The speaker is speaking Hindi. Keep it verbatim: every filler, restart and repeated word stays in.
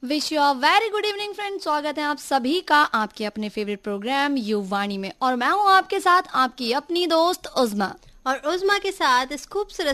Wish you a very good evening friend. स्वागत है आप सभी का आपके अपने फेवरेट प्रोग्राम युवाणी में, और मैं हूँ आपके साथ आपकी अपनी दोस्त उज़मा। और उज़मा के साथ इस खूबसूरत